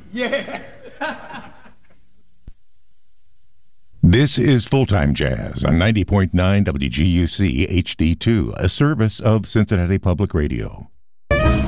Yes. This is Full-Time Jazz on 90.9 WGUC HD2, a service of Cincinnati Public Radio.